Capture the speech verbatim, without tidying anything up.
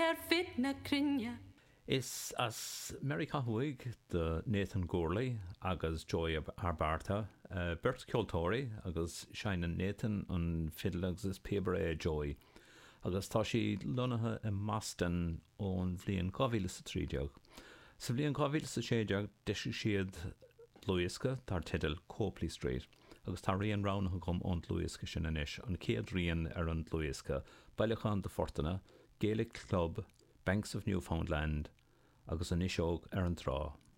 ar fit na crinne. Is as Mary Cahuig de Nathan Gorley agus Joy Arbarta, uh, Bert Kiltori agus Shine Nathan an fiddle agus Paper A Joy. Agus tá sí lonathe I Maston ón bhliain cábhíle sa trídeag. Sa bhliain cábhíle sa séideag deisi siad Luisca tar tidal Copley Street. Agus tá rion ránach gom ón Luisca sin inis, an céad rion ar an Luisca, Bailachan de Fortuna, Gaelic Club, Banks of Newfoundland, agus an iseog ar an trá.